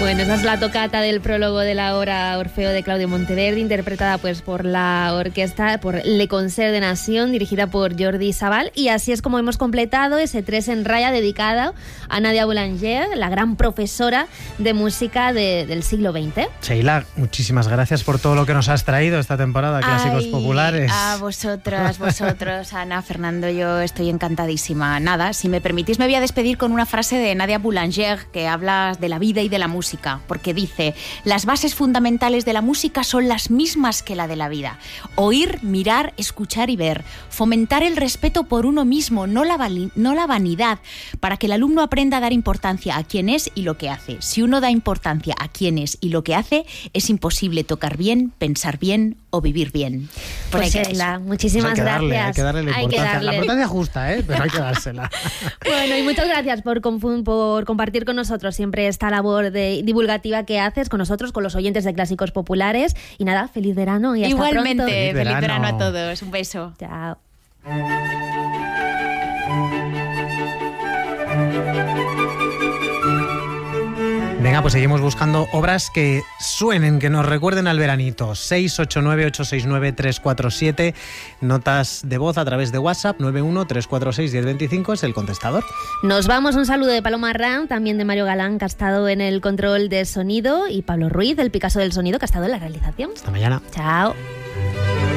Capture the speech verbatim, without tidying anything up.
Bueno, esa es la tocata del prólogo de la obra Orfeo de Claudio Monteverdi, interpretada pues por la orquesta, por Le Concert de Nation, dirigida por Jordi Sabal. Y así es como hemos completado ese tres en raya dedicado a Nadia Boulanger, la gran profesora de música de, del siglo veinte. Sheila, muchísimas gracias por todo lo que nos has traído esta temporada, Clásicos Ay, Populares. A vosotras, vosotros, Ana, Fernando, yo estoy encantadísima. Nada, si me permitís me voy a despedir con una frase de Nadia Boulanger que habla de la vida y de la música. Porque dice, las bases fundamentales de la música son las mismas que la de la vida. Oír, mirar, escuchar y ver. Fomentar el respeto por uno mismo, no la, no la vanidad, para que el alumno aprenda a dar importancia a quién es y lo que hace. Si uno da importancia a quién es y lo que hace, es imposible tocar bien, pensar bien o vivir bien. Por Pues ahí Sheila, muchísimas Pues hay que darle, gracias. hay que darle la Hay que importancia. darle. La importancia justa, ¿eh? Pero hay que dársela. Bueno, y muchas gracias por, por compartir con nosotros siempre esta labor de divulgativa que haces con nosotros, con los oyentes de Clásicos Populares. Y nada, feliz verano y hasta Igualmente, pronto. feliz Feliz verano. verano a todos. Un beso. Chao. Venga, pues seguimos buscando obras que suenen, que nos recuerden al veranito. seis ocho nueve, ocho seis nueve, tres cuatro siete. Notas de voz a través de WhatsApp. nueve uno, tres cuatro seis, uno cero dos cinco es el contestador. Nos vamos, un saludo de Paloma Arran, también de Mario Galán, que ha estado en el control de sonido, y Pablo Ruiz, del Picasso del sonido, que ha estado en la realización. Hasta mañana. Chao.